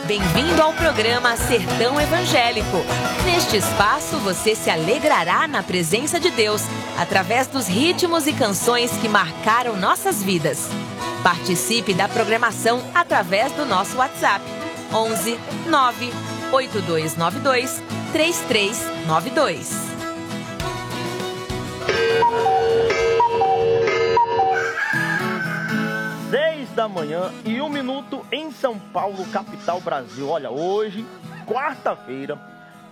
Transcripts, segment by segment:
Bem-vindo ao programa Sertão Evangélico. Neste espaço você se alegrará na presença de Deus, através dos ritmos e canções que marcaram nossas vidas. Participe da programação através do nosso WhatsApp 11 9 8292 3392. Da manhã e 1 minuto em São Paulo, capital Brasil. Olha, hoje, quarta-feira,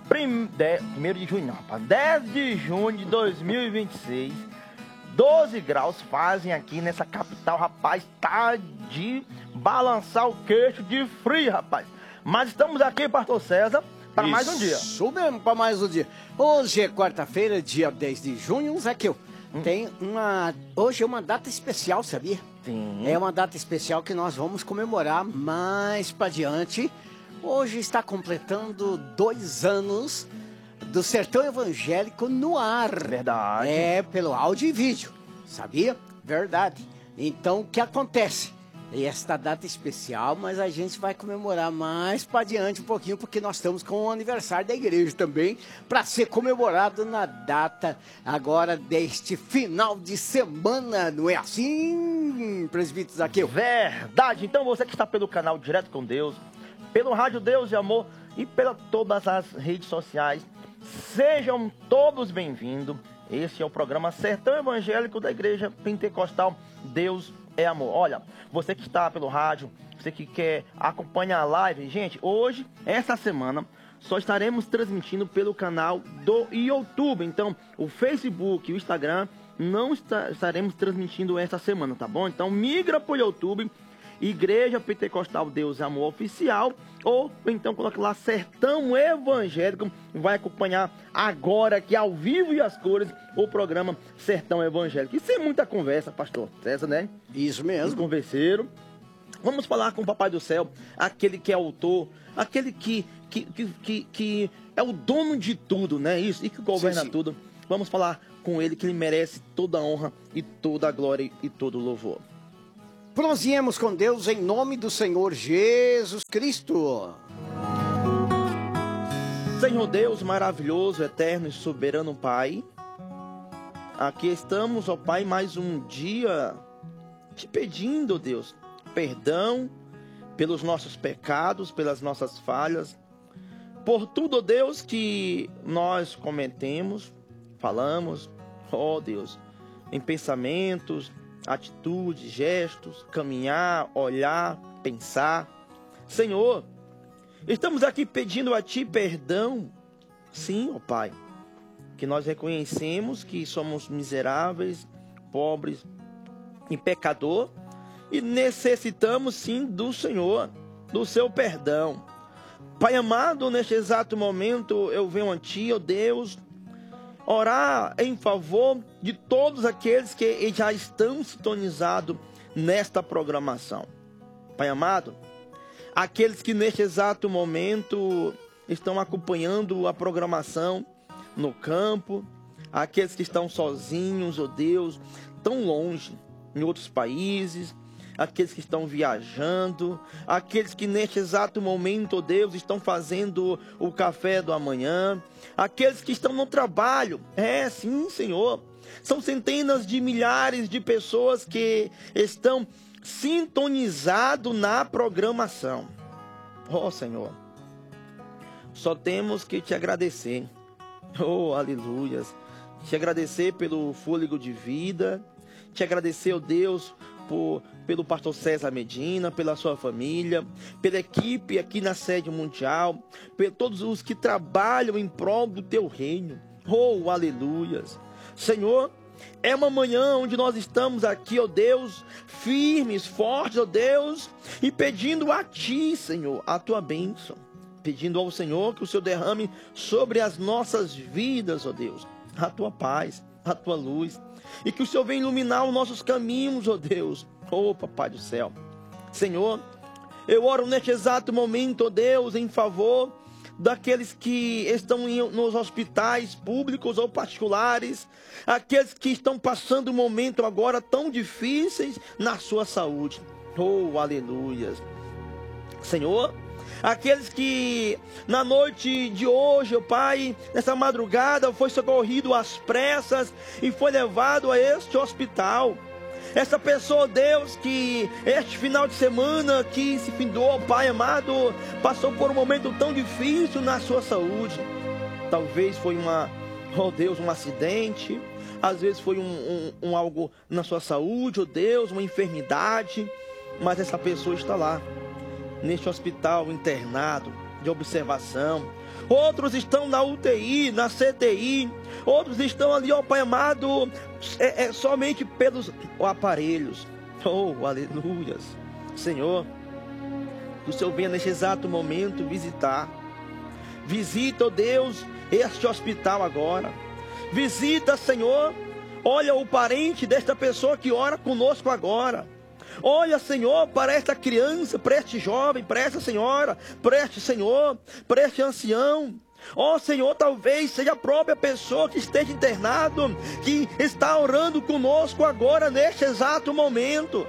1º de junho, não, rapaz, 10 de junho de 2026, 12 graus fazem aqui nessa capital, rapaz, tá de balançar o queixo de frio, rapaz. Mas estamos aqui, pastor César, para mais um dia. Isso mesmo, para mais um dia. Hoje é quarta-feira, dia 10 de junho, Zaqueu. Hoje é uma data especial, sabia? Sim. É uma data especial que nós vamos comemorar mais para diante. Hoje está completando 2 anos do Sertão Evangélico no ar. Verdade. É, pelo áudio e vídeo, sabia? Verdade. Então, o que acontece? E esta data especial, mas a gente vai comemorar mais para diante um pouquinho, porque nós estamos com o aniversário da igreja também, para ser comemorado na data agora deste final de semana, não é assim, presbítero Zaqueu? Verdade. Então você que está pelo canal Direto com Deus, pelo Rádio Deus e Amor e pelas todas as redes sociais, sejam todos bem-vindos. Esse é o programa Sertão Evangélico da Igreja Pentecostal Deus é Amor. Olha, você que está pelo rádio, você que quer acompanhar a live, gente, hoje, essa semana, só estaremos transmitindo pelo canal do YouTube. Então, o Facebook e o Instagram não estaremos transmitindo essa semana, tá bom? Então, migra para o YouTube, Igreja Pentecostal Deus é Amor Oficial, ou então coloca lá Sertão Evangélico, vai acompanhar agora aqui ao vivo e às cores o programa Sertão Evangélico. E sem muita conversa, pastor César, né? Isso mesmo. Os converseiro. Vamos falar com o Papai do Céu, aquele que é autor, aquele que é o dono de tudo, né? Isso, e que governa sim. tudo. Vamos falar com ele, que ele merece toda a honra e toda a glória e todo o louvor. Proseguimos com Deus em nome do Senhor Jesus Cristo. Senhor Deus maravilhoso, eterno e soberano Pai, aqui estamos, ó Pai, mais um dia te pedindo, Deus, perdão pelos nossos pecados, pelas nossas falhas, por tudo, ó Deus, que nós cometemos, falamos, ó Deus, em pensamentos, atitudes, gestos, caminhar, olhar, pensar. Senhor, estamos aqui pedindo a Ti perdão. Sim, ó Pai, que nós reconhecemos que somos miseráveis, pobres e pecador e necessitamos sim do Senhor, do Seu perdão. Pai amado, neste exato momento eu venho a Ti, ó Deus, orar em favor de todos aqueles que já estão sintonizados nesta programação. Pai amado, aqueles que neste exato momento estão acompanhando a programação no campo, aqueles que estão sozinhos, ó Deus, tão longe, em outros países, aqueles que estão viajando, aqueles que neste exato momento, ó Deus, estão fazendo o café do amanhã, aqueles que estão no trabalho. Sim, Senhor, são centenas de milhares de pessoas que estão sintonizados na programação. Ó Senhor, só temos que te agradecer. Oh, aleluias. Te agradecer pelo fôlego de vida, te agradecer, ó Deus, pelo pastor César Medina, pela sua família, pela equipe aqui na sede mundial, por todos os que trabalham em prol do teu reino. Oh, aleluias. Senhor, é uma manhã onde nós estamos aqui, ó Deus, firmes, fortes, ó Deus, e pedindo a Ti, Senhor, a Tua bênção. Pedindo ao Senhor que o Senhor derrame sobre as nossas vidas, ó Deus, a Tua paz, a Tua luz. E que o Senhor venha iluminar os nossos caminhos, ó Deus. Oh, Papai do Céu. Senhor, eu oro neste exato momento, ó Deus, em favor daqueles que estão nos hospitais públicos ou particulares, aqueles que estão passando um momento agora tão difíceis na sua saúde. Oh, aleluias. Senhor, Aqueles que na noite de hoje, ó Pai, nessa madrugada, foi socorrido às pressas e foi levado a este hospital. Essa pessoa, Deus, que este final de semana que se findou, Pai amado, passou por um momento tão difícil na sua saúde. Talvez foi um acidente. Às vezes foi algo na sua saúde, Deus, uma enfermidade. Mas essa pessoa está lá, neste hospital internado, de observação. Outros estão na UTI, na CTI. Outros estão ali, ó Pai amado, somente pelos aparelhos. Oh, aleluias. Senhor, que o Senhor venha neste exato momento visitar. Visita, ó Deus, este hospital agora. Visita, Senhor. Olha o parente desta pessoa que ora conosco agora. Olha, Senhor, para esta criança, para este jovem, para esta senhora, para este senhor, para este ancião. Ó Senhor, talvez seja a própria pessoa que esteja internado, que está orando conosco agora neste exato momento.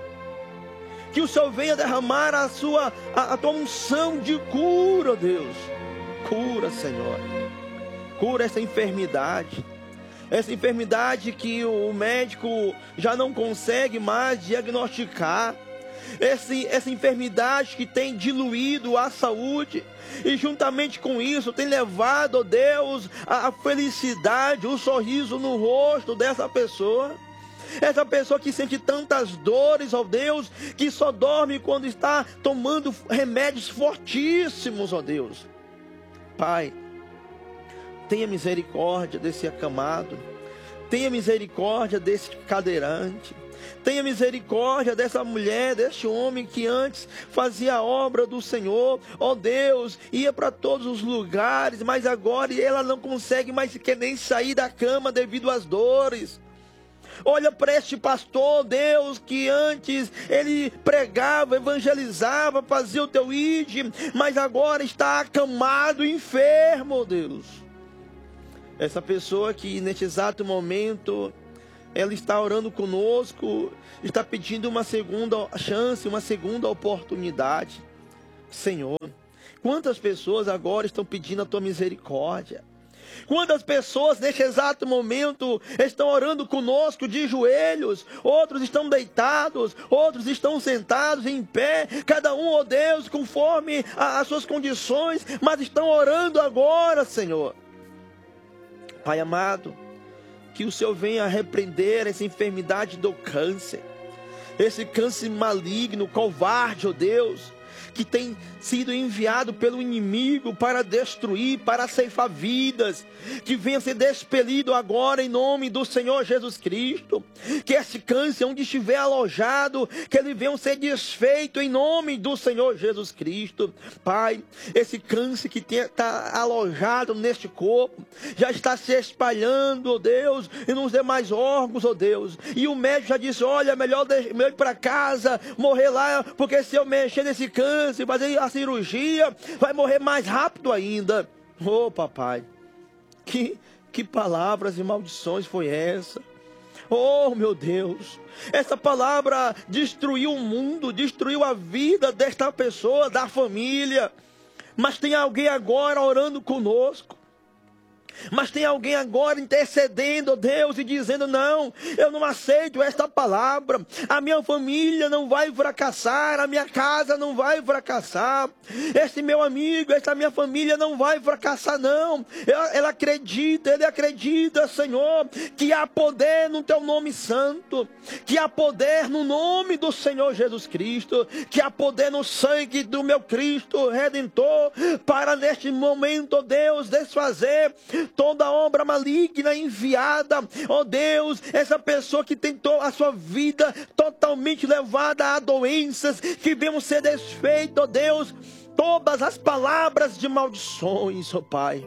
Que o Senhor venha derramar a tua unção de cura, Deus. Cura, Senhor. Cura essa enfermidade. Essa enfermidade que o médico já não consegue mais diagnosticar. Essa enfermidade que tem diluído a saúde. E juntamente com isso tem levado, ó Deus, a felicidade, o sorriso no rosto dessa pessoa. Essa pessoa que sente tantas dores, ó Deus, que só dorme quando está tomando remédios fortíssimos, ó Deus. Pai, tenha misericórdia desse acamado. Tenha misericórdia desse cadeirante. Tenha misericórdia dessa mulher, deste homem que antes fazia a obra do Senhor. Ó Deus, ia para todos os lugares, mas agora ela não consegue mais sequer nem sair da cama devido às dores. Olha para este pastor, Deus, que antes ele pregava, evangelizava, fazia o teu ide, mas agora está acamado, enfermo, Deus. Essa pessoa que neste exato momento ela está orando conosco, está pedindo uma segunda chance, uma segunda oportunidade. Senhor, quantas pessoas agora estão pedindo a tua misericórdia? Quantas pessoas neste exato momento estão orando conosco de joelhos? Outros estão deitados, outros estão sentados em pé, cada um, ó Deus, conforme as suas condições, mas estão orando agora, Senhor. Pai amado, que o Senhor venha repreender essa enfermidade do câncer, esse câncer maligno, covarde, ó Deus, que tem sido enviado pelo inimigo para destruir, para ceifar vidas, que venha ser despelido agora em nome do Senhor Jesus Cristo. Que esse câncer, onde estiver alojado, que ele venha ser desfeito em nome do Senhor Jesus Cristo. Pai, esse câncer que está alojado neste corpo, já está se espalhando, ó Deus, e nos demais órgãos, ó Deus. E o médico já disse, olha, melhor ir para casa, morrer lá, porque se eu mexer nesse câncer, fazer a cirurgia, vai morrer mais rápido ainda. Oh, papai, que palavras e maldições foi essa? Oh, meu Deus, essa palavra destruiu o mundo, destruiu a vida desta pessoa, da família. Mas tem alguém agora orando conosco. Mas tem alguém agora intercedendo, Deus, e dizendo, não, eu não aceito esta palavra. A minha família não vai fracassar, a minha casa não vai fracassar. Esse meu amigo, essa minha família não vai fracassar, não. Ele acredita, Senhor, que há poder no teu nome santo, que há poder no nome do Senhor Jesus Cristo, que há poder no sangue do meu Cristo Redentor, para neste momento, Deus, desfazer toda obra maligna enviada, ó Deus, essa pessoa que tentou a sua vida totalmente levada a doenças, que venham ser desfeitas, ó Deus, todas as palavras de maldições, ó Pai.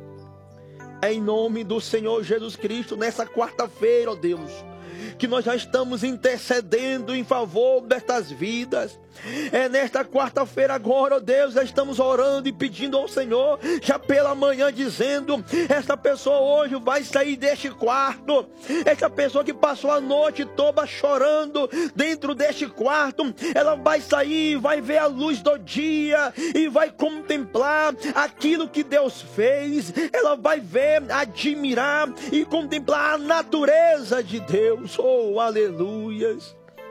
Em nome do Senhor Jesus Cristo, nessa quarta-feira, ó Deus, que nós já estamos intercedendo em favor destas vidas. É nesta quarta-feira agora, ó Deus, já estamos orando e pedindo ao Senhor, já pela manhã, dizendo: esta pessoa hoje vai sair deste quarto, essa pessoa que passou a noite toda chorando dentro deste quarto, ela vai sair, vai ver a luz do dia e vai contemplar aquilo que Deus fez. Ela vai ver, admirar e contemplar a natureza de Deus. Oh, aleluias.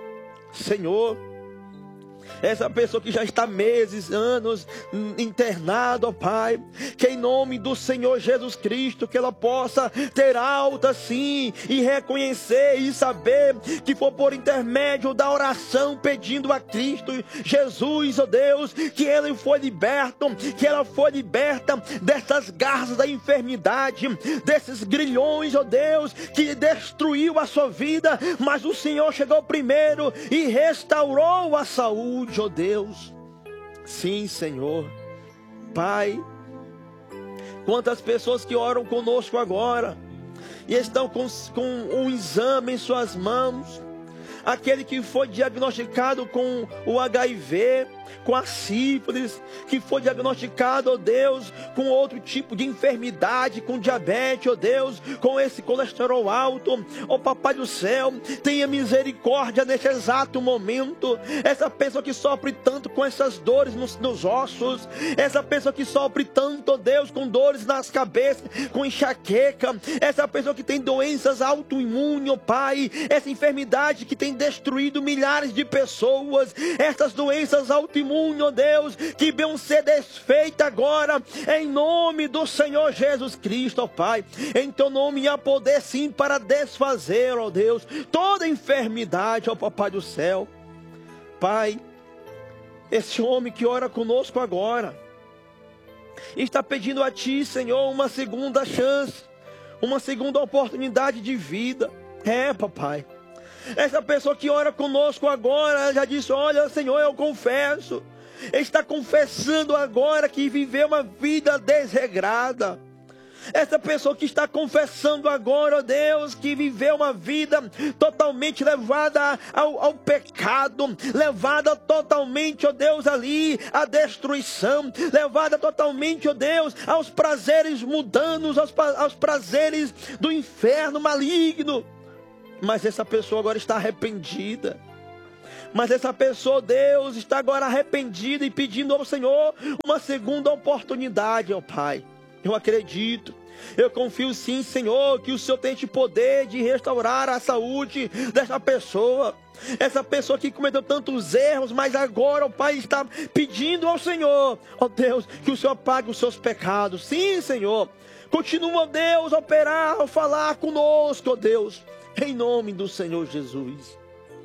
Senhor, essa pessoa que já está meses, anos internada, ó Pai, que em nome do Senhor Jesus Cristo, que ela possa ter alta sim, e reconhecer e saber que foi por intermédio da oração, pedindo a Cristo Jesus, ó Deus, que ele foi liberto, que ela foi liberta dessas garras da enfermidade, desses grilhões, ó Deus, que destruiu a sua vida, mas o Senhor chegou primeiro e restaurou a saúde, ó Deus. Sim, Senhor. Pai, quantas pessoas que oram conosco agora e estão com um exame em suas mãos, aquele que foi diagnosticado com o HIV, com a sífilis, que foi diagnosticado, ó Deus, com outro tipo de enfermidade, com diabetes, ó Deus, com esse colesterol alto, ó Papai do céu, tenha misericórdia nesse exato momento. Essa pessoa que sofre tanto com essas dores nos ossos, essa pessoa que sofre tanto, ó Deus, com dores nas cabeças, com enxaqueca, essa pessoa que tem doenças autoimunes, ó Pai, essa enfermidade que tem destruído milhares de pessoas, essas doenças autoimunes, ó Deus, que venham ser desfeitas agora, em nome do Senhor Jesus Cristo, ó Pai. Em teu nome há poder sim para desfazer, ó Deus, toda enfermidade, ó Papai do céu. Pai, esse homem que ora conosco agora, está pedindo a Ti, Senhor, uma segunda chance, uma segunda oportunidade de vida. Papai, essa pessoa que ora conosco agora, já disse: olha, Senhor, eu confesso. Está confessando agora que viveu uma vida desregrada. Essa pessoa que está confessando agora, ó Deus, que viveu uma vida totalmente levada ao pecado, levada totalmente, ó Deus, ali à destruição, levada totalmente, ó Deus, aos prazeres mundanos, aos prazeres do inferno maligno. Mas essa pessoa agora está arrependida. Mas essa pessoa, Deus, está agora arrependida e pedindo ao Senhor uma segunda oportunidade, ó Pai. Eu acredito, eu confio sim, Senhor, que o Senhor tem esse poder de restaurar a saúde dessa pessoa. Essa pessoa que cometeu tantos erros, mas agora, ó Pai, está pedindo ao Senhor, ó Deus, que o Senhor apague os seus pecados. Sim, Senhor. Continua, Deus, a operar, a falar conosco, ó Deus, em nome do Senhor Jesus.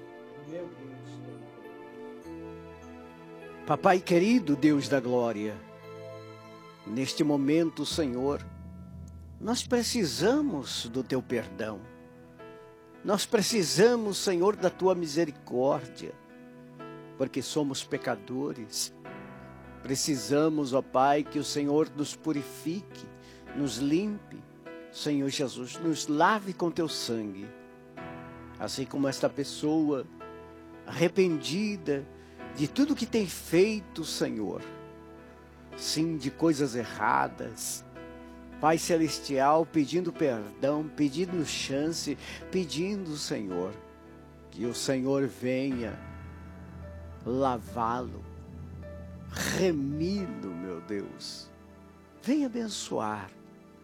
Papai querido, Deus da glória, neste momento, Senhor, nós precisamos do Teu perdão. Nós precisamos, Senhor, da Tua misericórdia, porque somos pecadores. Precisamos, ó Pai, que o Senhor nos purifique, nos limpe, Senhor Jesus, nos lave com Teu sangue. Assim como esta pessoa arrependida de tudo que tem feito, Senhor, sim, de coisas erradas, Pai Celestial, pedindo perdão, pedindo chance, pedindo, Senhor, que o Senhor venha lavá-lo, remi-lo, meu Deus, venha abençoar,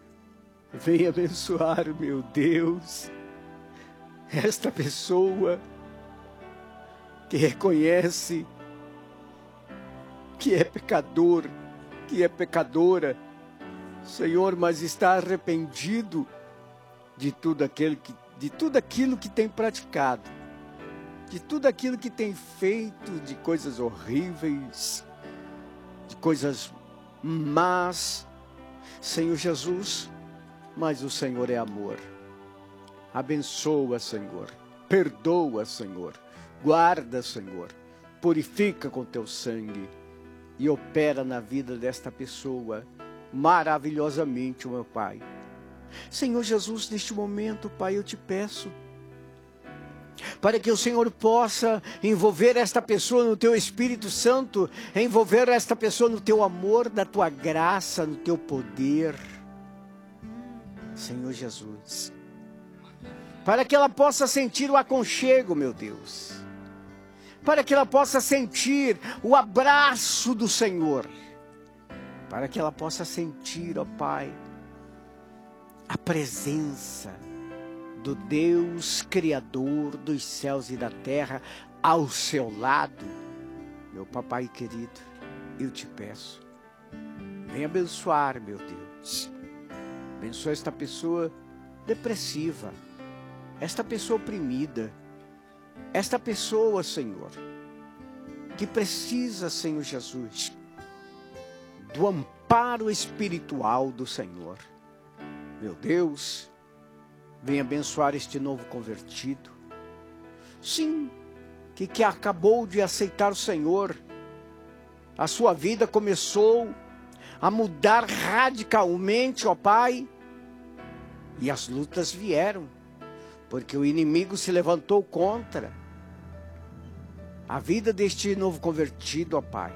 meu Deus, esta pessoa que reconhece que é pecador, que é pecadora, Senhor, mas está arrependido de tudo aquilo que tem praticado, de tudo aquilo que tem feito, de coisas horríveis, de coisas más, Senhor Jesus, mas o Senhor é amor. Abençoa, Senhor, perdoa, Senhor, guarda, Senhor, purifica com Teu sangue e opera na vida desta pessoa maravilhosamente, meu Pai. Senhor Jesus, neste momento, Pai, eu Te peço, para que o Senhor possa envolver esta pessoa no teu Espírito Santo, envolver esta pessoa no teu amor, na tua graça, no teu poder, Senhor Jesus, para que ela possa sentir o aconchego, meu Deus, para que ela possa sentir o abraço do Senhor, para que ela possa sentir, ó Pai, a presença do Deus Criador dos céus e da terra ao seu lado. Meu papai querido, eu te peço, vem abençoar, meu Deus, abençoa esta pessoa depressiva, esta pessoa oprimida, esta pessoa, Senhor, que precisa, Senhor Jesus, do amparo espiritual do Senhor. Meu Deus, vem abençoar este novo convertido. Sim, que acabou de aceitar o Senhor. A sua vida começou a mudar radicalmente, ó Pai. E as lutas vieram, porque o inimigo se levantou contra a vida deste novo convertido, ó Pai.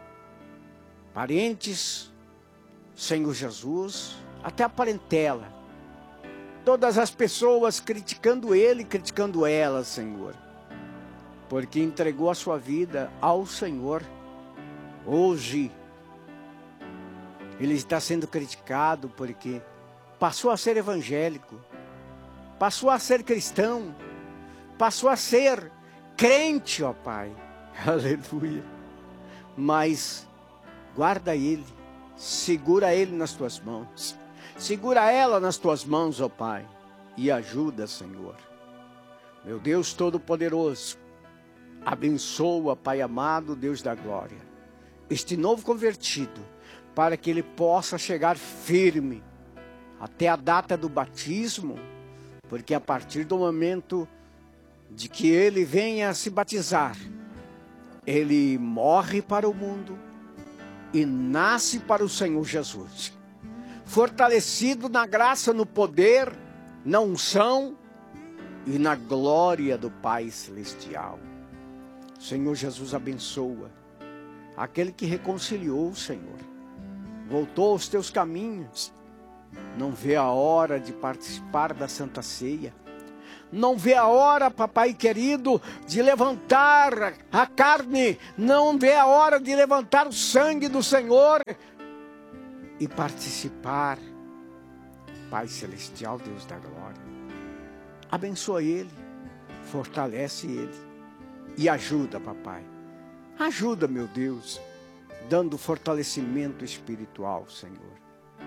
Parentes, Senhor Jesus, até a parentela, todas as pessoas criticando ele, criticando ela, Senhor, porque entregou a sua vida ao Senhor. Hoje, ele está sendo criticado porque passou a ser evangélico, passou a ser cristão, passou a ser crente, ó Pai, aleluia, mas guarda ele, segura ele nas tuas mãos, segura ela nas tuas mãos, ó Pai, e ajuda, Senhor. Meu Deus Todo-Poderoso, abençoa, Pai amado, Deus da glória, este novo convertido, para que ele possa chegar firme até a data do batismo, porque a partir do momento de que ele venha se batizar, ele morre para o mundo e nasce para o Senhor Jesus, fortalecido na graça, no poder, na unção e na glória do Pai Celestial. Senhor Jesus, abençoa aquele que reconciliou o Senhor, voltou aos teus caminhos, não vê a hora de participar da Santa Ceia, não vê a hora, papai querido, de levantar a carne, não vê a hora de levantar o sangue do Senhor e participar. Pai Celestial, Deus da glória, abençoa ele, fortalece ele e ajuda, papai. Ajuda, meu Deus, dando fortalecimento espiritual, Senhor.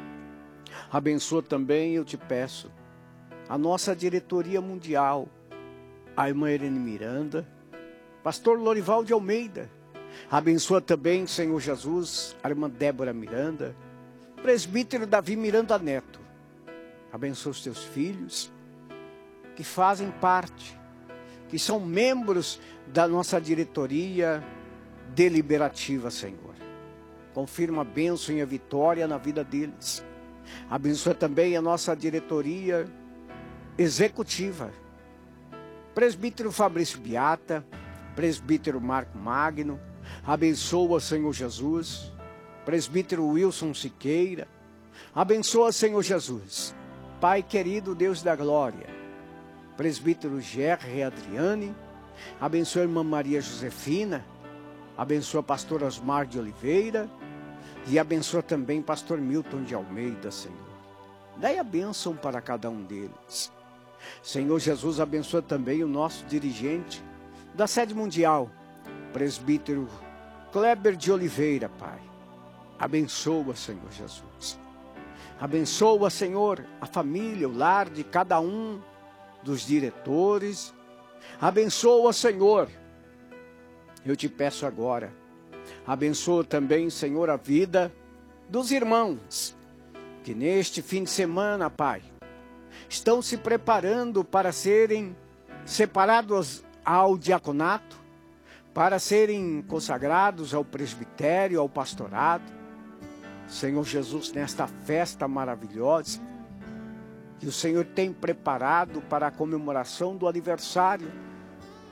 Abençoa também, eu te peço, a nossa diretoria mundial, a irmã Irene Miranda, pastor Lorival de Almeida. Abençoa também, Senhor Jesus, a irmã Débora Miranda, presbítero Davi Miranda Neto. Abençoa os teus filhos, que fazem parte, que são membros da nossa diretoria deliberativa, Senhor. Confirma a bênção e a vitória na vida deles. Abençoa também a nossa diretoria executiva, presbítero Fabrício Beata, presbítero Marco Magno. Abençoa, Senhor Jesus, presbítero Wilson Siqueira. Abençoa, Senhor Jesus, Pai querido, Deus da glória, presbítero Gerry Adriane. Abençoa a irmã Maria Josefina. Abençoa pastor Osmar de Oliveira. E abençoa também pastor Milton de Almeida, Senhor. Dai a bênção para cada um deles. Senhor Jesus, abençoa também o nosso dirigente da sede mundial, presbítero Kleber de Oliveira, Pai. Abençoa, Senhor Jesus. Abençoa, Senhor, a família, o lar de cada um dos diretores. Abençoa, Senhor. Eu te peço agora, abençoa também, Senhor, a vida dos irmãos que neste fim de semana, Pai, estão se preparando para serem separados ao diaconato, para serem consagrados ao presbitério, ao pastorado. Senhor Jesus, nesta festa maravilhosa que o Senhor tem preparado para a comemoração do aniversário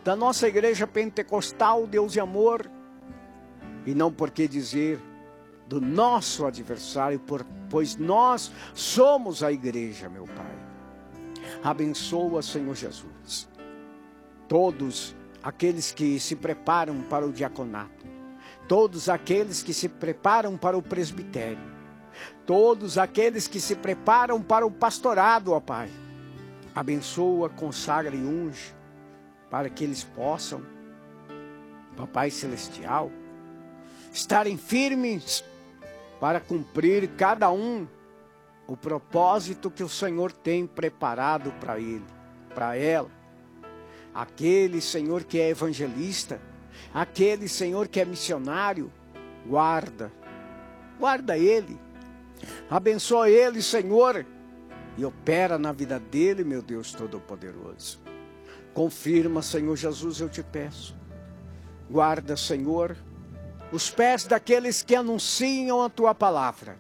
da nossa igreja pentecostal, Deus de amor, e não por que dizer do nosso adversário, pois nós somos a igreja, meu Pai. Abençoa, Senhor Jesus, todos aqueles que se preparam para o diaconato, todos aqueles que se preparam para o presbitério, todos aqueles que se preparam para o pastorado, ó Pai. Abençoa, consagra e unge, para que eles possam, Papai Celestial, estarem firmes para cumprir cada um o propósito que o Senhor tem preparado para ele, para ela. Aquele, Senhor, que é evangelista, aquele, Senhor, que é missionário, guarda ele, abençoa ele, Senhor, e opera na vida dele, meu Deus Todo-Poderoso. Confirma, Senhor Jesus, eu te peço. Guarda, Senhor, os pés daqueles que anunciam a tua palavra.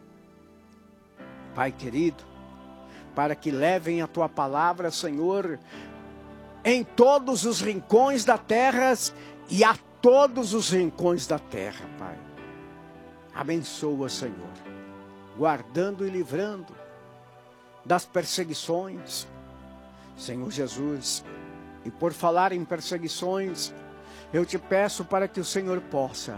Pai querido, para que levem a tua palavra, Senhor, em todos os rincões da terra e a todos os rincões da terra, Pai. Abençoa, Senhor, guardando e livrando das perseguições, Senhor Jesus. E por falar em perseguições, eu te peço para que o Senhor possa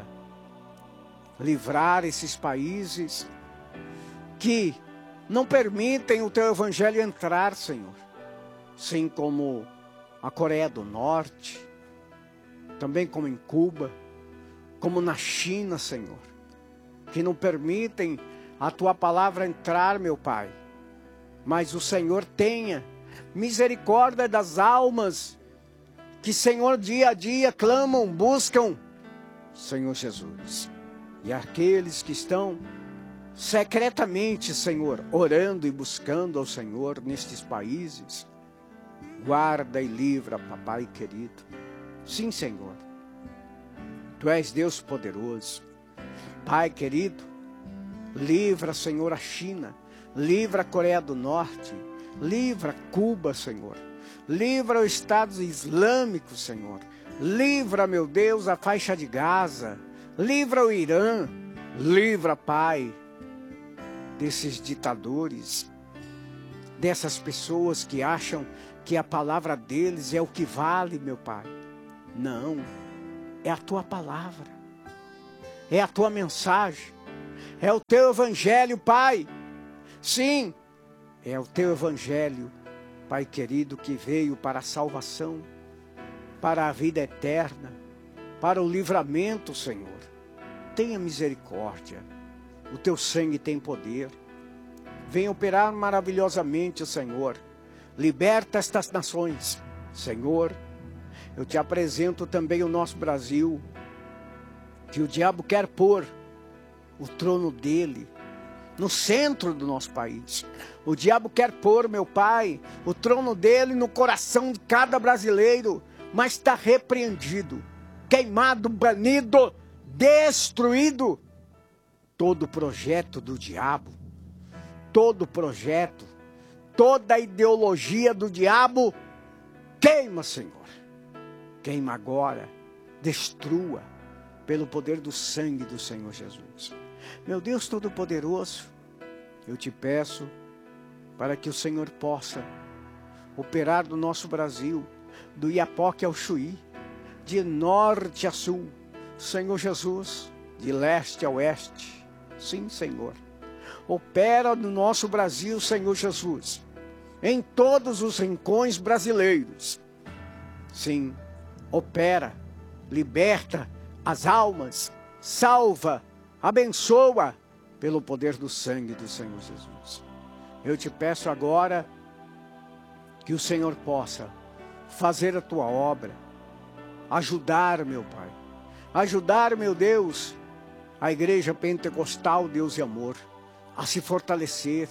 livrar esses países que não permitem o teu evangelho entrar, Senhor. Assim como a Coreia do Norte, também como em Cuba, como na China, Senhor, que não permitem a tua palavra entrar, meu Pai. Mas o Senhor tenha misericórdia das almas que, Senhor, dia a dia clamam, buscam, Senhor Jesus. E aqueles que estão secretamente, Senhor, orando e buscando ao Senhor nestes países, guarda e livra, Papai querido. Sim, Senhor, Tu és Deus poderoso. Pai querido, livra, Senhor, a China, livra a Coreia do Norte, livra Cuba, Senhor, livra os Estados Islâmicos, Senhor, livra, meu Deus, a faixa de Gaza, livra o Irã, livra, Pai, desses ditadores, dessas pessoas que acham que a palavra deles é o que vale, meu Pai. Não, é a tua palavra, é a tua mensagem, é o teu evangelho, Pai. Sim, é o teu evangelho, Pai querido, que veio para a salvação, para a vida eterna, para o livramento, Senhor. Tenha misericórdia, o teu sangue tem poder. Venha operar maravilhosamente, Senhor. Liberta estas nações, Senhor. Eu te apresento também o nosso Brasil, que o diabo quer pôr o trono dele no centro do nosso país. O diabo quer pôr, meu Pai, o trono dele no coração de cada brasileiro, mas está repreendido, queimado, banido, destruído. Todo projeto do diabo, todo projeto, toda a ideologia do diabo, queima, Senhor. Queima agora, destrua, pelo poder do sangue do Senhor Jesus. Meu Deus Todo-Poderoso, eu te peço para que o Senhor possa operar no nosso Brasil, do Iapoque ao Chuí, de norte a sul, Senhor Jesus, de leste a oeste. Sim, Senhor. Opera no nosso Brasil, Senhor Jesus, em todos os rincões brasileiros. Sim, opera, liberta as almas, salva, abençoa pelo poder do sangue do Senhor Jesus. Eu te peço agora que o Senhor possa fazer a tua obra, ajudar, meu Pai, ajudar, meu Deus, a igreja pentecostal, Deus e amor, a se fortalecer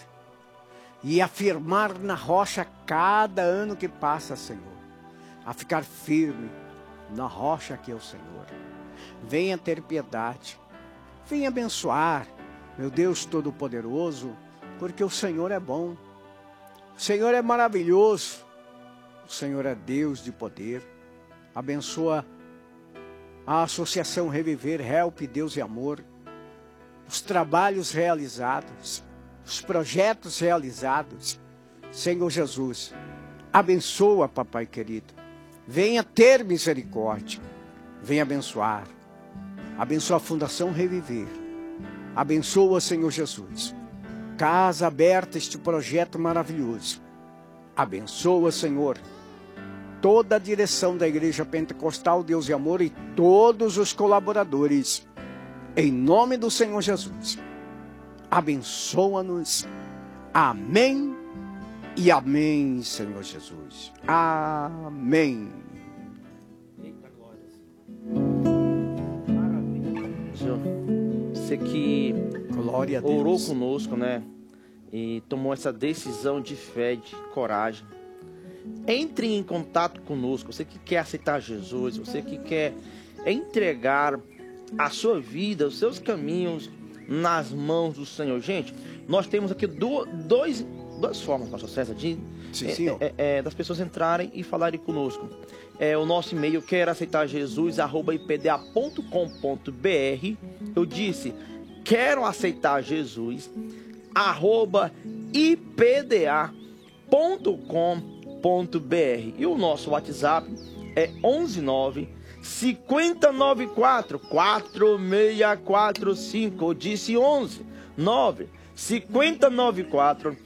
e afirmar na rocha cada ano que passa, Senhor, a ficar firme na rocha que é o Senhor. Venha ter piedade, venha abençoar, meu Deus Todo-Poderoso, porque o Senhor é bom, o Senhor é maravilhoso, o Senhor é Deus de poder. Abençoa a Associação Reviver, Help, Deus e Amor. Os trabalhos realizados, os projetos realizados. Senhor Jesus, abençoa, papai querido. Venha ter misericórdia. Venha abençoar. Abençoa a Fundação Reviver. Abençoa, Senhor Jesus. Casa aberta, este projeto maravilhoso. Abençoa, Senhor, toda a direção da Igreja Pentecostal Deus e Amor e todos os colaboradores. Em nome do Senhor Jesus. Abençoa-nos. Amém e amém, Senhor Jesus. Amém. Senhor, você que Glória a Deus. orou conosco, né? E tomou essa decisão de fé, de coragem. Entre em contato conosco. Você que quer aceitar Jesus, você que quer entregar a sua vida, os seus caminhos nas mãos do Senhor. Gente, nós temos aqui duas formas, pastor César, de das pessoas entrarem e falarem conosco. O nosso e-mail, quero aceitar Jesus, @ipda.com.br. Eu disse, quero aceitar Jesus, @ipda.com.br. E o nosso WhatsApp é 119 5094 4645. Eu disse 11 5094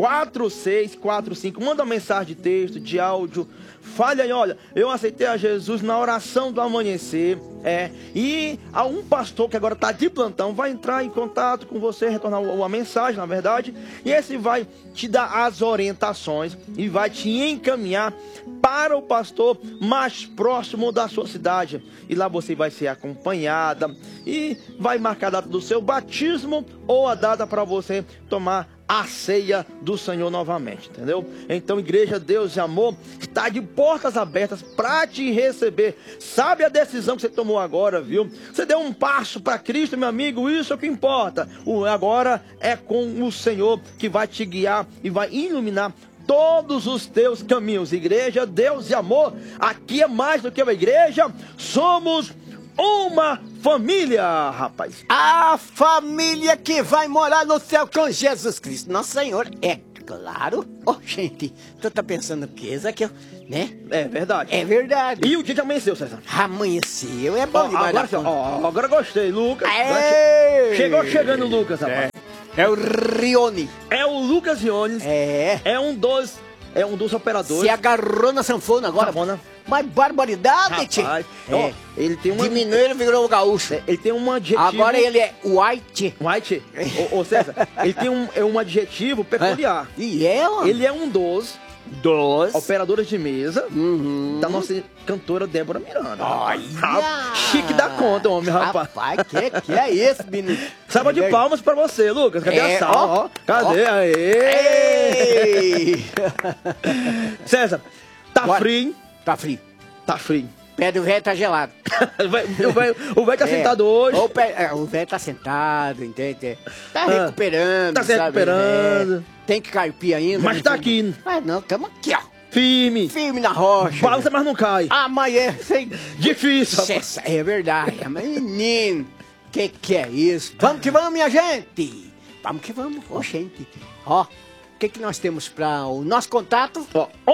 4645. Manda uma mensagem de texto, de áudio. Fale aí, olha, eu aceitei a Jesus na oração do amanhecer. E há um pastor que agora está de plantão, vai entrar em contato com você, retornar uma mensagem, na verdade. E esse vai te dar as orientações e vai te encaminhar para o pastor mais próximo da sua cidade. E lá você vai ser acompanhada e vai marcar a data do seu batismo ou a data para você tomar a ceia do Senhor novamente, entendeu? Então, Igreja Deus e Amor está de portas abertas para te receber. Sabe a decisão que você tomou agora, viu? Você deu um passo para Cristo, meu amigo, isso é o que importa. Agora é com o Senhor que vai te guiar e vai iluminar todos os teus caminhos. Igreja Deus e Amor, aqui é mais do que uma igreja, somos uma família, rapaz. A família que vai morar no céu com Jesus Cristo, nosso Senhor. É claro. Gente, tu tá pensando o que, Zaqueu? Né? É verdade. É verdade. E o dia já amanheceu, César? Amanheceu, é bom demais. Agora gostei, Lucas. Chegando o Lucas, rapaz. É o Rione. É o Lucas Rione. É um dos operadores. Se agarrou na sanfona agora. Sanfona. Mas barbaridade, tio. Ele tem uma... De mineiro virou gaúcho. Ele tem um adjetivo... Agora ele é white. White? Ô César, ele tem um adjetivo peculiar. E ela? Ele é um dos operadores de mesa da nossa cantora Débora Miranda. Chique da conta, homem, rapaz. Rapaz, que é isso, menino? Salva de palmas pra você, Lucas. Cadê a salva? Cadê? Aê! César, tá frio? Tá frio. Tá frio. Pé do velho tá gelado. O velho tá sentado hoje. O velho tá sentado, entende? Tá recuperando. Tá se recuperando. Tem que carpir ainda. Mas tá aqui. Não, tamo aqui, ó. Firme. Firme na rocha. Balança, mas não cai. Amanhã. Difícil, rapaz. É verdade. Mas, menino, que é isso? Vamos que vamos, minha gente. Vamos que vamos. Ô, gente. Ó, o que nós temos para o nosso contato?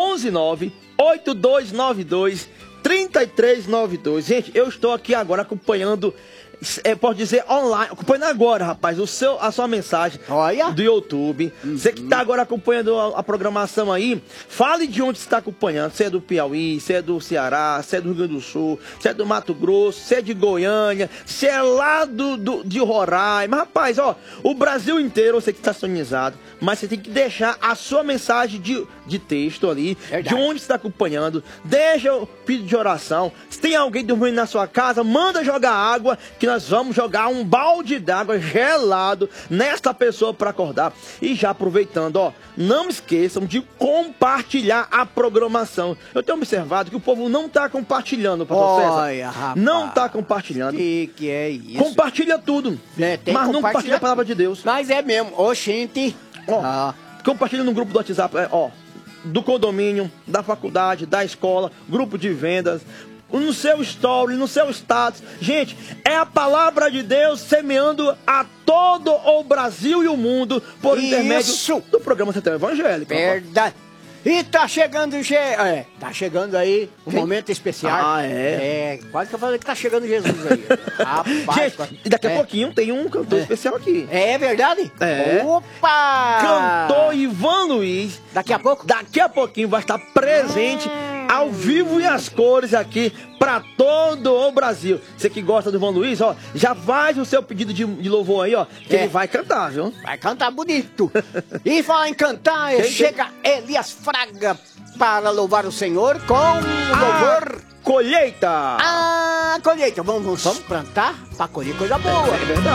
119-8292-3392. Gente, eu estou aqui agora acompanhando, pode dizer online, acompanhando agora, rapaz, a sua mensagem. Olha. Do YouTube. Você que está agora acompanhando a programação aí, fale de onde você está acompanhando. Se é do Piauí, se é do Ceará, se é do Rio Grande do Sul, se é do Mato Grosso, se é de Goiânia, se é lá de Roraima. Rapaz, ó, o Brasil inteiro você que está sintonizado, mas você tem que deixar a sua mensagem de texto ali, de onde você está acompanhando. Deixa o pedido de oração. Se tem alguém dormindo na sua casa, manda jogar água, que nós vamos jogar um balde d'água gelado nesta pessoa para acordar. E já aproveitando, ó, não esqueçam de compartilhar a programação. Eu tenho observado que o povo não está compartilhando, pastor César. Rapaz. Não está compartilhando. Que é isso? Compartilha tudo, mas não compartilha a palavra de Deus. Mas é mesmo. Oxente. Compartilha no grupo do WhatsApp, do condomínio, da faculdade, da escola, grupo de vendas. no seu story, no seu status. Gente, é a palavra de Deus semeando a todo o Brasil e o mundo por intermédio do programa Sertão Evangélico. Verdade. E tá chegando, tá chegando aí um momento especial. Ah, é? Quase que eu falei que tá chegando Jesus aí. Rapaz, gente, e daqui a pouquinho tem um cantor especial aqui. É verdade? É. Opa! Cantor Ivan Luiz. Daqui a pouco? Daqui a pouquinho vai estar presente ao vivo e às cores aqui pra todo o Brasil. Você que gosta do Ivan Luiz, ó, já faz o seu pedido de louvor aí, ó, que ele vai cantar, viu? Vai cantar bonito. E falar em cantar, chega Elias Fraga para louvar o Senhor com o louvor... Colheita! A colheita. Vamos plantar para colher coisa boa. É verdade.